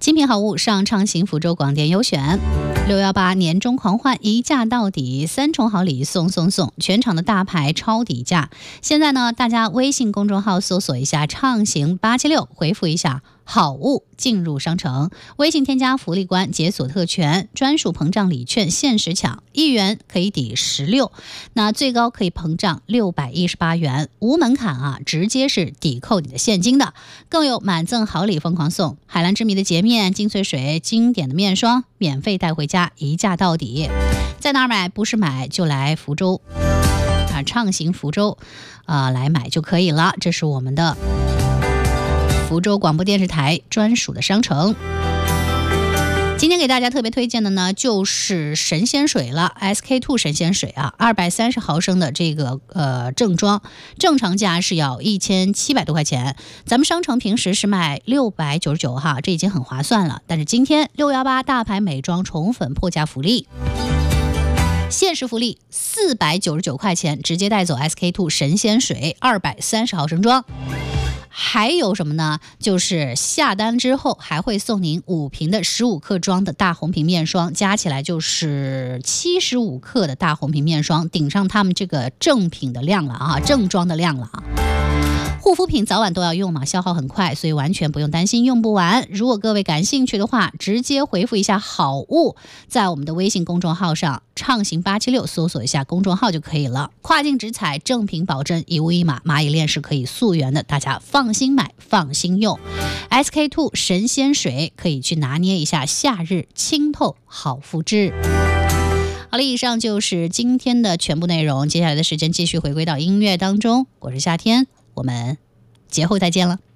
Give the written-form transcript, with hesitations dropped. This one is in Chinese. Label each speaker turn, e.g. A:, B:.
A: 精品好物上畅行福州广电优选，618年终狂欢一价到底，3重好礼送，全场的大牌超底价。现在呢，大家微信公众号搜索一下畅行876，回复一下好物进入商城，微信添加福利官解锁特权，专属膨胀礼券限时抢，1元可以抵16，那最高可以膨胀618元，无门槛啊，直接是抵扣你的现金的，更有满赠好礼疯狂送，海蓝之谜的洁面、精粹水、经典的面霜免费带回家，一价到底。在哪儿买？不是买就来福州啊，畅行福州来买就可以了，这是我们的福州广播电视台专属的商城。今天给大家特别推荐的呢，就是神仙水了 ，SK2 神仙水啊，230毫升的这个正装，正常价是要1700多块钱，咱们商城平时是卖699哈，这已经很划算了。但是今天618大牌美妆宠粉破价福利，限时福利499块钱，直接带走 SK2 神仙水230毫升装。还有什么呢？就是下单之后还会送您5瓶的15克装的大红瓶面霜，加起来就是75克的大红瓶面霜，顶上他们这个正品的量了啊，正装的量了啊。护肤品早晚都要用嘛，消耗很快，所以完全不用担心用不完。如果各位感兴趣的话，直接回复一下好物，在我们的微信公众号上畅行876搜索一下公众号就可以了。跨境直采，正品保证，一物一码，蚂蚁链是可以溯源的，大家放心买，放心用。SK2 神仙水可以去拿捏一下夏日清透好肤质。好了，以上就是今天的全部内容，接下来的时间继续回归到音乐当中。我是夏天，我们节后再见了。